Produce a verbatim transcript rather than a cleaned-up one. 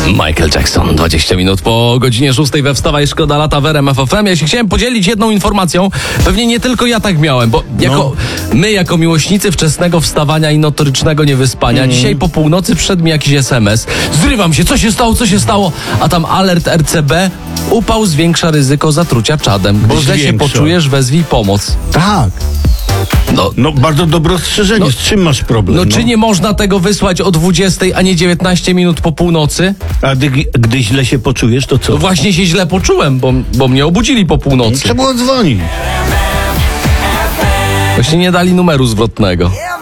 Michael Jackson, dwadzieścia minut po godzinie szóstej we Wstawaj Szkoda Lata w R M F F M. Ja się chciałem podzielić jedną informacją. Pewnie nie tylko ja tak miałem, bo jako, no. my jako miłośnicy wczesnego wstawania i notorycznego niewyspania, mm. dzisiaj po północy przyszedł mi jakiś es em es. Zrywam się, co się stało, co się stało? A tam alert R C B. Upał zwiększa ryzyko zatrucia czadem. Bo źle się poczujesz, wezwij pomoc. Tak. No, no bardzo dobre ostrzeżenie. No, z czym masz problem? No, no czy nie można tego wysłać o dwudziestej, a nie dziewiętnaście minut po północy? A gdy, gdy źle się poczujesz, to co? No właśnie się źle poczułem, bo, bo mnie obudzili po północy. Trzeba było dzwonić. Właśnie nie dali numeru zwrotnego.